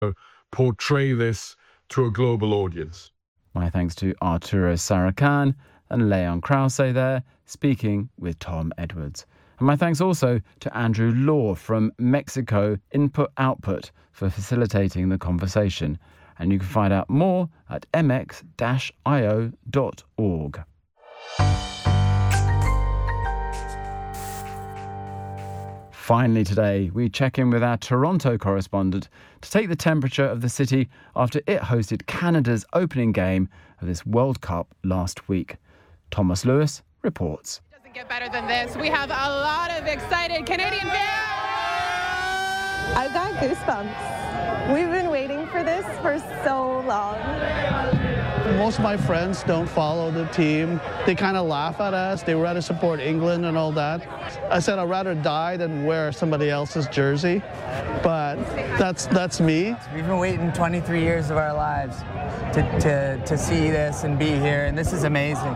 portray this to a global audience. My thanks to Arturo Sarakan and Leon Krause there, speaking with Tom Edwards. And my thanks also to Andrew Law from Mexico Input Output for facilitating the conversation. And you can find out more at mx-io.org. Finally today, we check in with our Toronto correspondent to take the temperature of the city after it hosted Canada's opening game of this World Cup last week. Thomas Lewis reports. It doesn't get better than this. We have a lot of excited Canadian fans. I've got goosebumps. We've been waiting for this for so long. Most of my friends don't follow the team. They kind of laugh at us. They rather support England and all that. I said I'd rather die than wear somebody else's jersey, but that's me. We've been waiting 23 years of our lives to see this and be here, and this is amazing.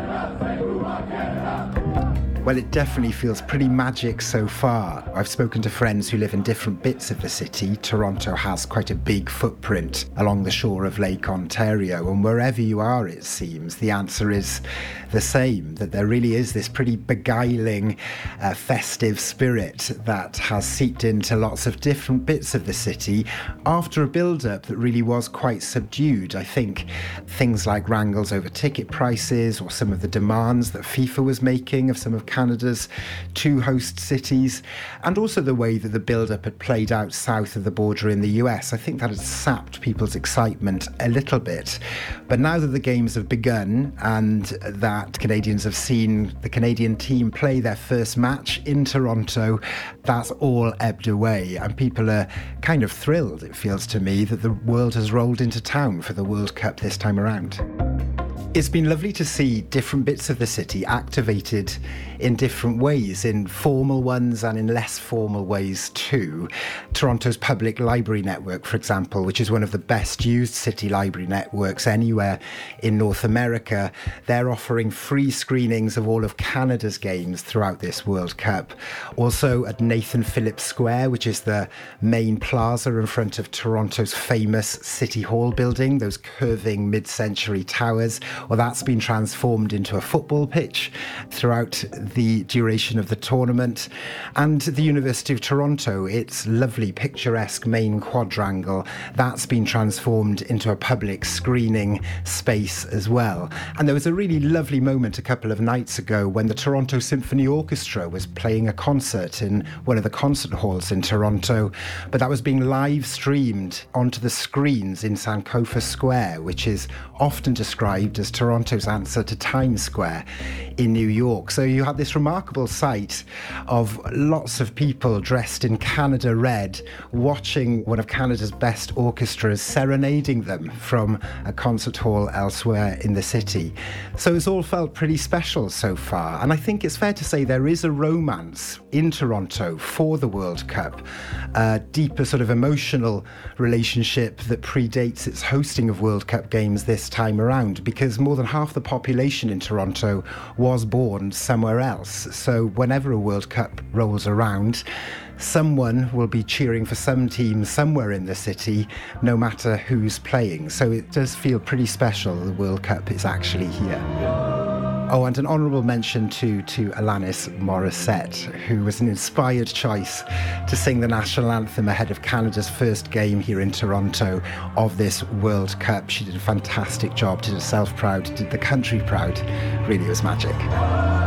Well, it definitely feels pretty magic so far. I've spoken to friends who live in different bits of the city. Toronto has quite a big footprint along the shore of Lake Ontario, and wherever you are, it seems, the answer is the same, that there really is this pretty beguiling, festive spirit that has seeped into lots of different bits of the city after a build-up that really was quite subdued. I think things like wrangles over ticket prices or some of the demands that FIFA was making of some of Canada's two host cities, and also the way that the build-up had played out south of the border in the US. I think that had sapped people's excitement a little bit. But now that the games have begun and that Canadians have seen the Canadian team play their first match in Toronto, that's all ebbed away, and people are kind of thrilled, it feels to me, that the world has rolled into town for the World Cup this time around. It's been lovely to see different bits of the city activated in different ways, in formal ones and in less formal ways too. Toronto's public library network, for example, which is one of the best used city library networks anywhere in North America, they're offering free screenings of all of Canada's games throughout this World Cup. Also at Nathan Phillips Square, which is the main plaza in front of Toronto's famous City Hall building, those curving mid-century towers, well, that's been transformed into a football pitch throughout the duration of the tournament. And the University of Toronto, its lovely picturesque main quadrangle, that's been transformed into a public screening space as well. And there was a really lovely moment a couple of nights ago when the Toronto Symphony Orchestra was playing a concert in one of the concert halls in Toronto, but that was being live streamed onto the screens in Sankofa Square, which is often described as Toronto's answer to Times Square in New York. So you had this remarkable sight of lots of people dressed in Canada red watching one of Canada's best orchestras serenading them from a concert hall elsewhere in the city. So it's all felt pretty special so far, and I think it's fair to say there is a romance in Toronto for the World Cup, a deeper sort of emotional relationship that predates its hosting of World Cup games this time around, because more than half the population in Toronto was born somewhere else. So whenever a World Cup rolls around, someone will be cheering for some team somewhere in the city, no matter who's playing. So it does feel pretty special the World Cup is actually here. Oh, and an honourable mention to Alanis Morissette, who was an inspired choice to sing the national anthem ahead of Canada's first game here in Toronto of this World Cup. She did a fantastic job, did herself proud, did the country proud. Really, it was magic.